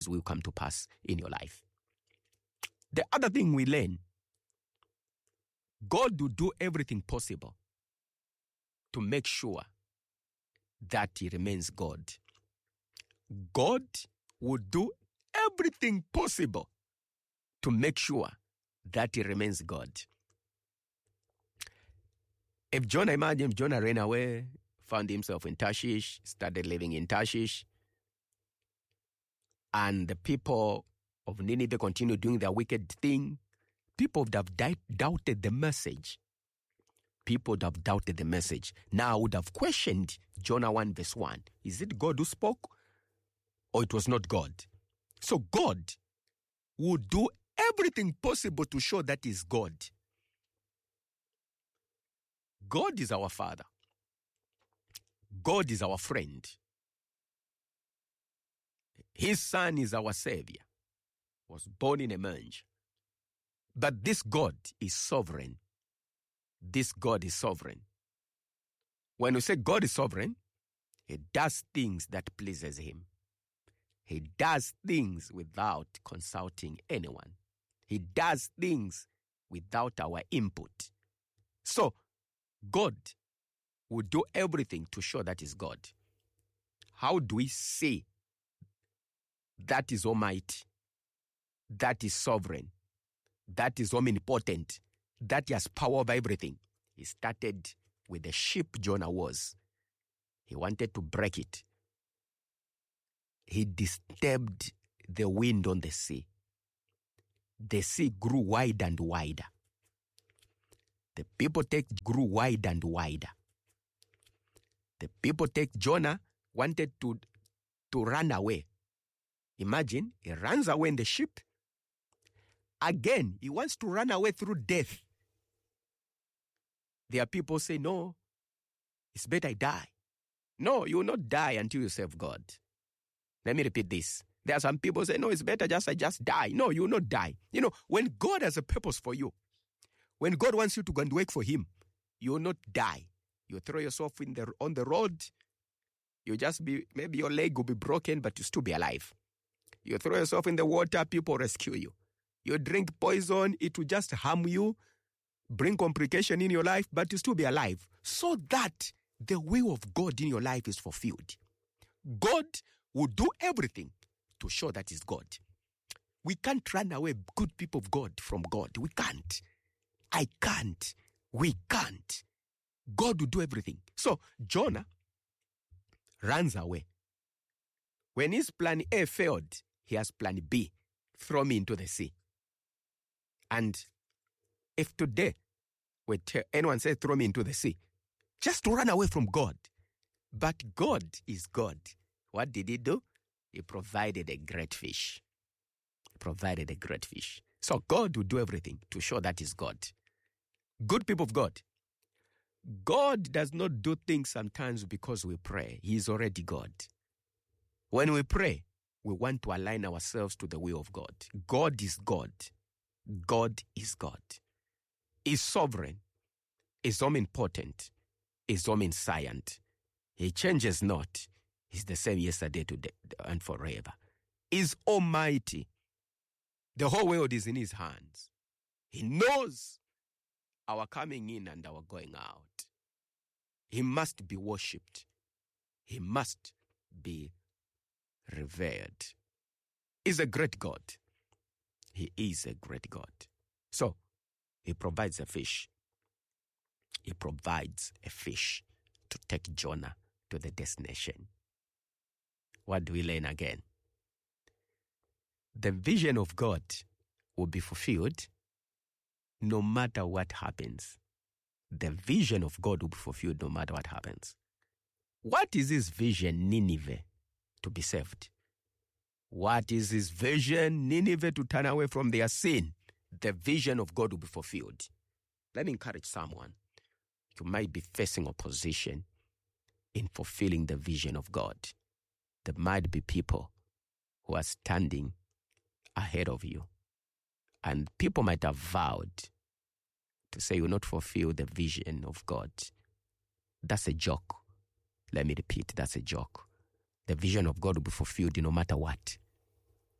will come to pass in your life. The other thing we learn, God will do everything possible to make sure that He remains God. God will do everything possible to make sure that He remains God. If Jonah ran away, found himself in Tarshish, started living in Tarshish, and the people of Nineveh continued doing their wicked thing, people would have doubted the message. People would have doubted the message. Now would have questioned Jonah 1 verse 1. Is it God who spoke, or it was not God? So God would do everything possible to show that He's God. God is our Father. God is our friend. His Son is our Savior. Was born in a manger. But this God is sovereign. This God is sovereign. When we say God is sovereign, He does things that pleases Him. He does things without consulting anyone. He does things without our input. So, God will do everything to show that He's God. How do we say that is Almighty, that is sovereign, that is omnipotent, that He has power over everything? He started with the ship Jonah was. He wanted to break it. He disturbed the wind on the sea. The sea grew wider and wider. The people grew wider and wider. The people Jonah wanted to run away. Imagine, he runs away in the ship. Again, he wants to run away through death. There are people say, no, it's better I die. No, you will not die until you serve God. Let me repeat this. There are some people say, no, it's better I just die. No, you will not die. You know, when God has a purpose for you, when God wants you to go and work for Him, you will not die. You throw yourself on the road. You just maybe your leg will be broken, but you still be alive. You throw yourself in the water, people rescue you. You drink poison, it will just harm you, bring complication in your life, but you still be alive. So that the will of God in your life is fulfilled. God will do everything to show that He's God. We can't run away, good people of God, from God. We can't. I can't. We can't. God will do everything. So Jonah runs away. When his plan A failed, he has plan B. Throw me into the sea. And if today anyone says throw me into the sea, just to run away from God. But God is God. What did He do? He provided a great fish. He provided a great fish. So God will do everything to show that He's God. Good people of God. God does not do things sometimes because we pray. He is already God. When we pray, we want to align ourselves to the will of God. God is God. God is God. He's sovereign. He's omnipotent. He's omniscient. He changes not. He's the same yesterday, today, and forever. He's almighty. The whole world is in His hands. He knows our coming in and our going out. He must be worshipped. He must be revered. He's a great God. He is a great God. So, He provides a fish. He provides a fish to take Jonah to the destination. What do we learn again? The vision of God will be fulfilled no matter what happens. The vision of God will be fulfilled no matter what happens. What is His vision, Nineveh, to be saved? What is His vision, Nineveh, to turn away from their sin? The vision of God will be fulfilled. Let me encourage someone. You might be facing opposition in fulfilling the vision of God. There might be people who are standing ahead of you. And people might have vowed to say you will not fulfill the vision of God. That's a joke. Let me repeat, that's a joke. The vision of God will be fulfilled no matter what.